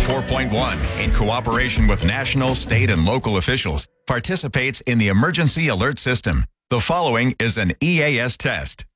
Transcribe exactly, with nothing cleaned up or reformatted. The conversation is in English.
four point one, in cooperation with national, state, and local officials, participates in the Emergency Alert System. The following is an E A S test.